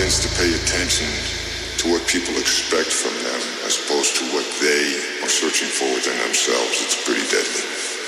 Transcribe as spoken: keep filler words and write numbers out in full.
is to pay attention to what people expect from them as opposed to what they are searching for within themselves. It's pretty deadly.